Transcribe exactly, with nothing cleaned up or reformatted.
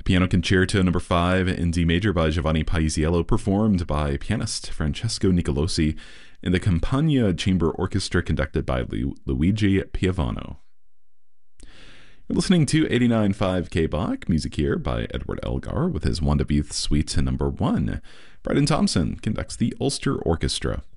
Piano Concerto Number five in D major by Giovanni Paisiello, performed by pianist Francesco Nicolosi in the Campagna Chamber Orchestra conducted by Lu- Luigi Piovano. You're listening to eighty-nine point five K B O C, music here by Edward Elgar with his Wanda Booth Suite Number one. Bryden Thompson conducts the Ulster Orchestra.